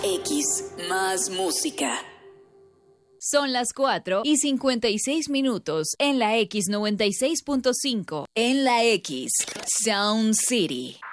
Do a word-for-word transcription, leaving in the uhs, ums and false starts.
X, más música. Son las cuatro y cincuenta y seis minutos en la X noventa y seis punto cinco. En la X, Sound City.